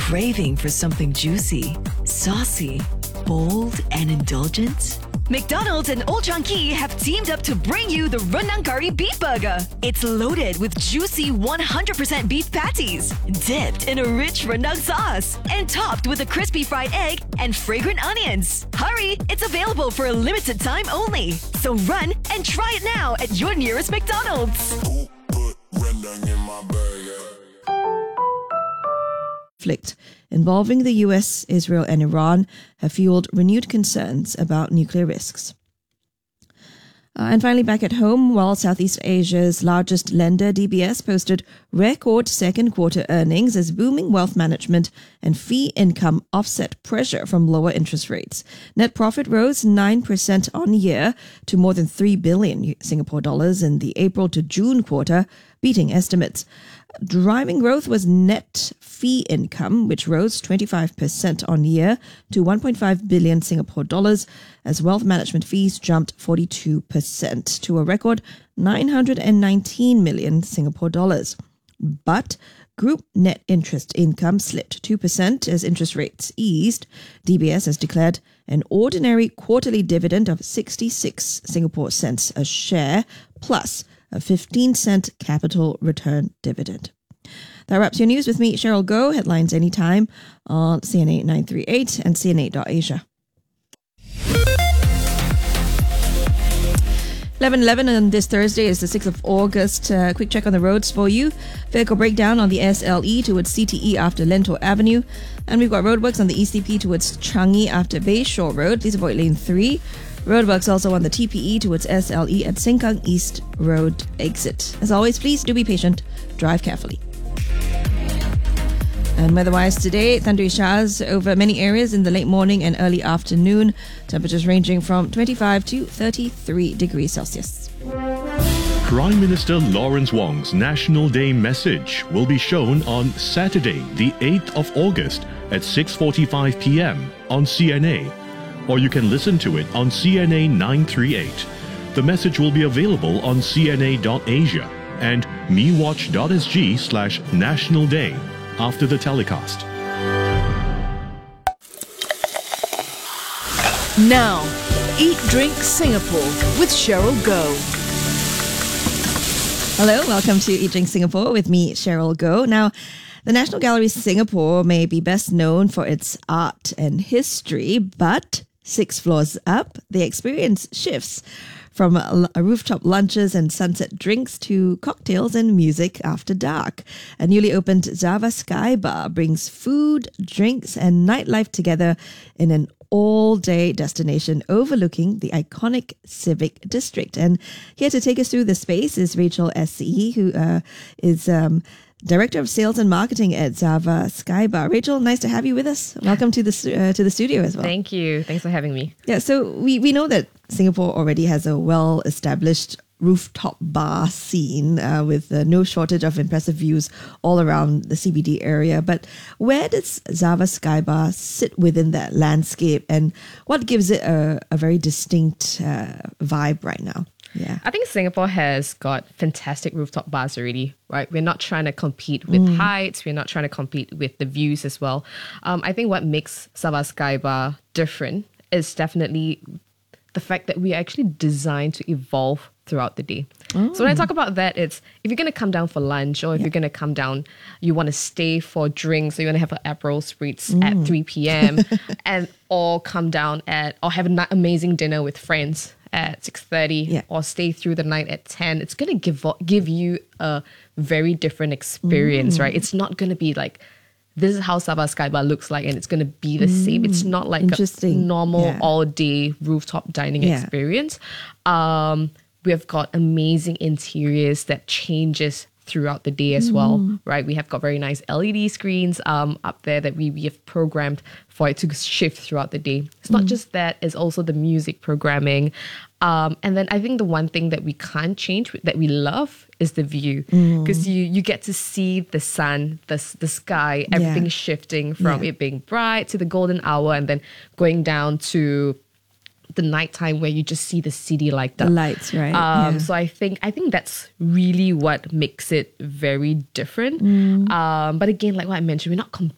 craving for something juicy, saucy, bold, and indulgent? McDonald's and Old Chang Kee have teamed up to bring you the Rendang Curry Beef Burger. It's loaded with juicy 100% beef patties, dipped in a rich rendang sauce, and topped with a crispy fried egg and fragrant onions. Hurry! It's available for a limited time only. So run and try it now at your nearest McDonald's. Put rendang in my burger. Conflict involving the US, Israel, and Iran have fueled renewed concerns about nuclear risks. And finally, back at home, while Southeast Asia's largest lender, DBS, posted record second quarter earnings as booming wealth management and fee income offset pressure from lower interest rates. Net profit rose 9% on year to more than 3 billion Singapore dollars in the April to June quarter, beating estimates. Driving growth was net fee income, which rose 25% on year to 1.5 billion Singapore dollars, as wealth management fees jumped 42% to a record 919 million Singapore dollars. But group net interest income slipped 2% as interest rates eased. DBS has declared an ordinary quarterly dividend of 66 Singapore cents a share, plus a 15-cent capital return dividend. That wraps your news with me, Cheryl Goh. Headlines anytime on CNA 938 and CNA.Asia. 11:11 on this Thursday is the 6th of August. Quick check on the roads for you. Vehicle breakdown on the SLE towards CTE after Lentor Avenue. And we've got roadworks on the ECP towards Changi after Bayshore Road. Please avoid lane 3. Roadworks also on the TPE towards SLE at Sengkang East Road exit. As always, please do be patient. Drive carefully. And weather-wise today, thundery showers over many areas in the late morning and early afternoon. Temperatures ranging from 25 to 33 degrees Celsius. Prime Minister Lawrence Wong's National Day message will be shown on Saturday, the 8th of August at 6:45 p.m. on CNA. Or you can listen to it on CNA 938. The message will be available on CNA.Asia and mewatch.sg/National Day after the telecast. Now, Eat Drink Singapore with Cheryl Goh. Hello, welcome to Eat Drink Singapore with me, Cheryl Goh. Now, the National Gallery Singapore may be best known for its art and history, but 6 floors up, the experience shifts from rooftop lunches and sunset drinks to cocktails and music after dark. A newly opened Zava Sky Bar brings food, drinks, and nightlife together in an all-day destination overlooking the iconic Civic District. And here to take us through the space is Rachel S.E., who is Director of Sales and Marketing at Zava Sky Bar. Rachel, nice to have you with us. Welcome to the studio as well. Thank you. Thanks for having me. Yeah, so we know that Singapore already has a well-established rooftop bar scene with no shortage of impressive views all around the CBD area. But where does Zava Sky Bar sit within that landscape, and what gives it a very distinct vibe right now? Yeah, I think Singapore has got fantastic rooftop bars already, right? We're not trying to compete with heights. We're not trying to compete with the views as well. I think what makes Zava Sky Bar different is definitely the fact that we are actually designed to evolve throughout the day. So when I talk about that, it's if you're going to come down for lunch, or if you're going to come down, you want to stay for drinks, or you want to have an Aperol Spritz at 3 p.m. or come down or have an amazing dinner with friends at 6:30 or stay through the night at 10, it's going to give you a very different experience, right? It's not going to be like, this is how Zava Sky Bar looks like and it's going to be the same. It's not like a normal all-day rooftop dining experience. We've got amazing interiors that changes throughout the day as well, right? We have got very nice LED screens up there that we have programmed for it to shift throughout the day. It's not just that, it's also the music programming. And then I think the one thing that we can't change, that we love, is the view. Because you get to see the sun, the sky, everything shifting from it being bright to the golden hour and then going down to the nighttime where you just see the city light up. The lights, right? So I think that's really what makes it very different. But again, like what I mentioned, we're not